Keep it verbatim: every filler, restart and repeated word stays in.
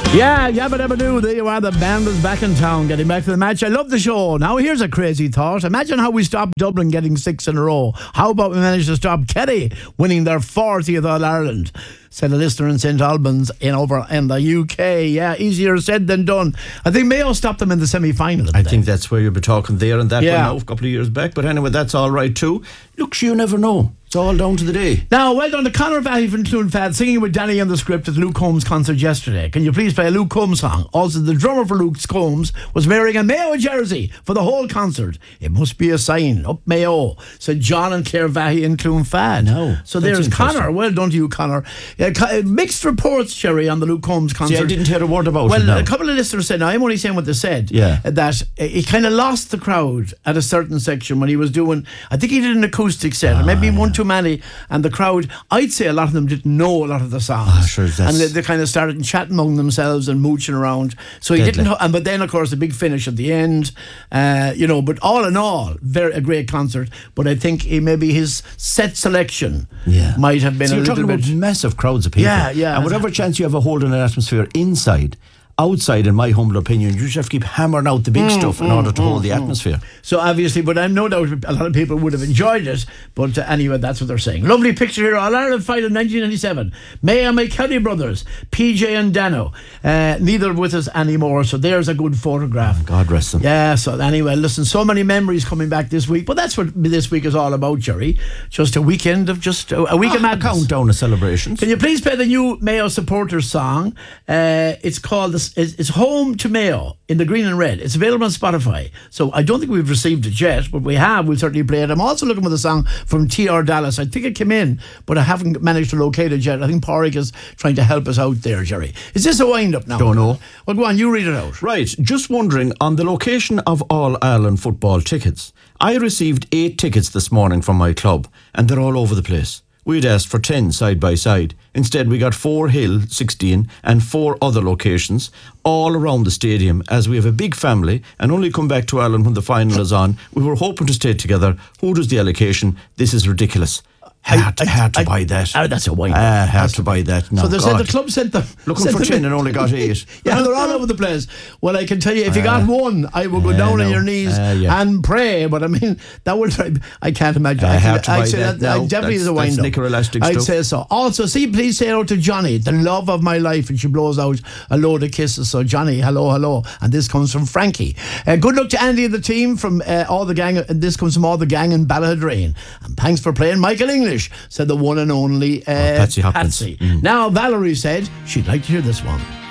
Yeah, yabba dabba doo. There you are. The band is back in town, getting back to the match. I love the show. Now, here's a crazy thought. Imagine how we stopped Dublin getting six in a row. How about we managed to stop Kerry winning their fortieth All Ireland? Said a listener in Saint Albans in over in the U K. Yeah, easier said than done. I think Mayo stopped them in the semi-final. I think that's where you'll be talking there and that Yeah. one now, a couple of years back. But anyway, that's all right too. Look, you never know. It's all down to the day. Now, well done to Conor Valley from Clonfad singing with Danny on the script at Luke Combs' concert yesterday. Can you please play a Luke Combs song? Also, the drummer for Luke Combs was wearing a Mayo jersey for the whole concert. It must be a sign. Up Mayo, said John and Claire Valley in Clonfad. No, So that's there's interesting. Conor. Well done to you, Conor. Uh, co- mixed reports, Sherry, on the Luke Combs concert. See, I didn't hear a word about well, it now. a couple of listeners said, now I'm only saying what they said, Yeah. uh, that uh, he kind of lost the crowd at a certain section when he was doing, I think he did an acoustic set, or maybe one too many, and the crowd, I'd say a lot of them didn't know a lot of the songs. Ah, sure, that's- and they, they kind of started chatting among themselves and mooching around. So he Deadly. didn't, know, and but then of course the big finish at the end, uh, you know, but all in all, very a great concert. But I think he, maybe his set selection Yeah. might have been So a you're little talking bit. about massive crowds of people. Yeah, yeah. And whatever chance you have of holding an atmosphere inside, outside, in my humble opinion, you just have to keep hammering out the big stuff in order to hold the atmosphere. So obviously, but I'm no doubt a lot of people would have enjoyed it. But uh, anyway, that's what they're saying. Lovely picture here. All Ireland final nineteen ninety-seven. May and my Kelly brothers, P J and Dano, uh, neither with us anymore. So there's a good photograph. God rest them. Yeah, so anyway, listen, so many memories coming back this week. But that's what this week is all about, Jerry. Just a weekend of just a, a week of Ah, a madness. countdown of celebrations. Can you please play the new Mayo supporters song? Uh, it's called this. It's it's Home to Mayo in the green and red. It's available on Spotify. So I don't think we've received it yet, but we have. We'll certainly play it. I'm also looking for the song from T R Dallas. I think it came in, but I haven't managed to locate it yet. I think Porrick is trying to help us out there, Jerry. Is this a wind up now? Don't know. Well, go on. You read it out. Right, just wondering on the location of All Ireland football tickets. I received eight tickets this morning from my club, and they're all over the place. We'd asked for ten side by side. Instead, we got four Hill, sixteen, and four other locations, all around the stadium, as we have a big family and only come back to Ireland when the final is on. We were hoping to stay together. Who does the allocation? This is ridiculous. Hard, I- hard to I- buy that. Oh, that's a wind up. Ah, hard to buy that. No, So they said God. the club sent them. Looking sent for them ten in. and only got eight. Yeah, they're all over the place. Well, I can tell you, if you got one, I will go Uh, down on no. your knees Uh, yeah. and pray. But I mean, that would I can't imagine. I I'd have to I'd buy say that now. I definitely That's- is a that's wind up. Nicker Elastic I'd stuff. say so. Also, see, please say out to Johnny, the love of my life, and she blows out a load of kisses. So Johnny, hello, hello, and this comes from Frankie. Uh, good luck to Andy and the team from uh, all the gang. And this comes from all the gang in Ballaghadrain. And thanks for playing Michael English, said the one and only uh, Patsy Hopkins. Patsy. Now Valerie said she'd like to hear this one.